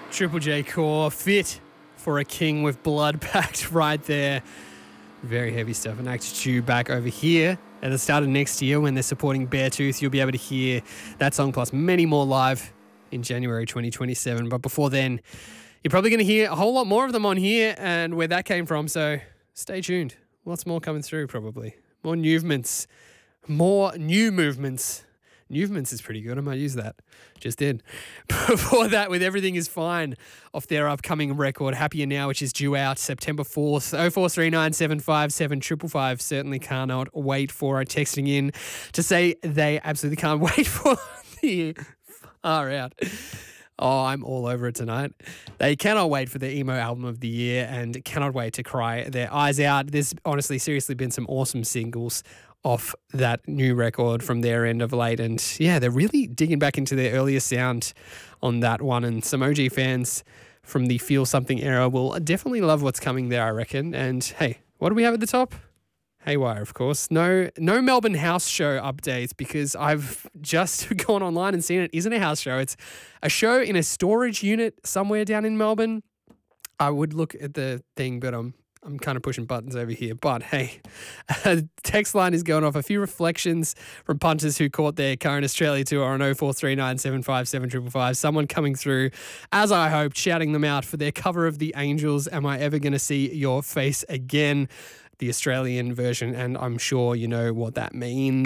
Triple J Core, fit for a king with blood packed right there. Very heavy stuff. And Attitude back over here at the start of next year when they're supporting Beartooth. You'll be able to hear that song plus many more live in January 2027. But before then, you're probably going to hear a whole lot more of them on here and where that came from. So stay tuned. Lots more coming through probably. More movements. More new movements. Movements is pretty good. I might use that. Just did. Before that, with Everything Is Fine off their upcoming record, Happier Now, which is due out September 4th. 0439 757 555. Certainly cannot wait for it. Texting in to say they absolutely can't wait for the far out. Oh, I'm all over it tonight. They cannot wait for the emo album of the year and cannot wait to cry their eyes out. There's honestly, seriously been some awesome singles off that new record from their end of late. And yeah, they're really digging back into their earlier sound on that one. And some OG fans from the Feel Something era will definitely love what's coming there, I reckon. And hey, what do we have at the top? Haywire, of course. No Melbourne house show updates because I've just gone online and seen it isn't a house show. It's a show in a storage unit somewhere down in Melbourne. I would look at the thing, but I'm kind of pushing buttons over here. But hey, text line is going off. A few reflections from punters who caught their current Australia tour on 0439 757 555. Someone coming through, as I hoped, shouting them out for their cover of The Angels. Am I ever going to see your face again? The Australian version, and I'm sure you know what that means.